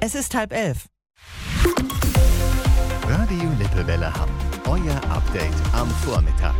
Es ist 10:30. Radio Lippewelle Hamm. Euer Update am Vormittag.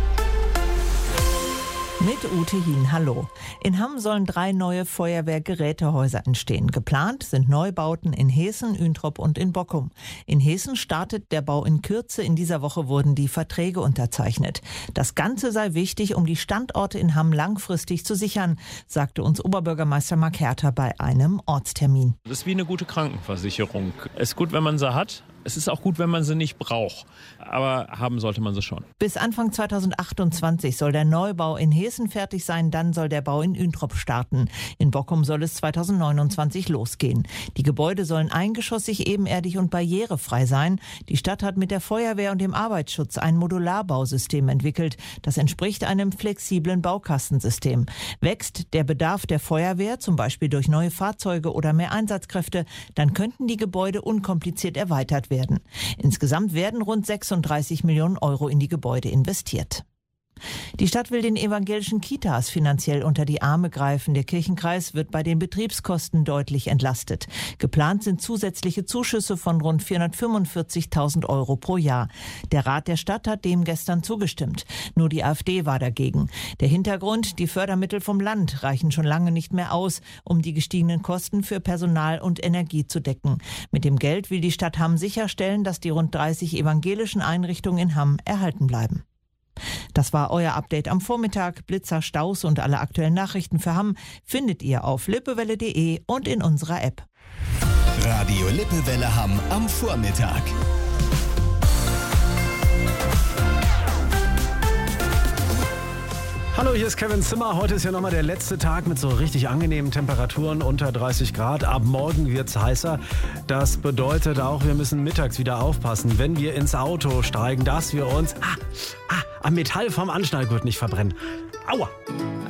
Mit Ute Hien, hallo. In Hamm sollen 3 neue Feuerwehrgerätehäuser entstehen. Geplant sind Neubauten in Heeßen, Üntrop und in Bockum. In Heeßen startet der Bau in Kürze. In dieser Woche wurden die Verträge unterzeichnet. Das Ganze sei wichtig, um die Standorte in Hamm langfristig zu sichern, sagte uns Oberbürgermeister Mark Herter bei einem Ortstermin. Das ist wie eine gute Krankenversicherung. Es ist gut, wenn man sie hat. Es ist auch gut, wenn man sie nicht braucht. Aber haben sollte man sie schon. Bis Anfang 2028 soll der Neubau in Heeßen fertig sein. Dann soll der Bau in Üntrop starten. In Bockum soll es 2029 losgehen. Die Gebäude sollen eingeschossig, ebenerdig und barrierefrei sein. Die Stadt hat mit der Feuerwehr und dem Arbeitsschutz ein Modularbausystem entwickelt. Das entspricht einem flexiblen Baukastensystem. Wächst der Bedarf der Feuerwehr, zum Beispiel durch neue Fahrzeuge oder mehr Einsatzkräfte, dann könnten die Gebäude unkompliziert erweitert werden. Insgesamt werden rund 36 Millionen Euro in die Gebäude investiert. Die Stadt will den evangelischen Kitas finanziell unter die Arme greifen. Der Kirchenkreis wird bei den Betriebskosten deutlich entlastet. Geplant sind zusätzliche Zuschüsse von rund 445.000 Euro pro Jahr. Der Rat der Stadt hat dem gestern zugestimmt. Nur die AfD war dagegen. Der Hintergrund: Die Fördermittel vom Land reichen schon lange nicht mehr aus, um die gestiegenen Kosten für Personal und Energie zu decken. Mit dem Geld will die Stadt Hamm sicherstellen, dass die rund 30 evangelischen Einrichtungen in Hamm erhalten bleiben. Das war euer Update am Vormittag. Blitzer, Staus und alle aktuellen Nachrichten für Hamm findet ihr auf lippewelle.de und in unserer App. Radio Lippewelle Hamm am Vormittag. Hallo, hier ist Kevin Zimmer. Heute ist ja nochmal der letzte Tag mit so richtig angenehmen Temperaturen unter 30 Grad. Ab morgen wird's heißer. Das bedeutet auch, wir müssen mittags wieder aufpassen, wenn wir ins Auto steigen, dass wir uns am Metall vom Anschnallgurt nicht verbrennen. Aua!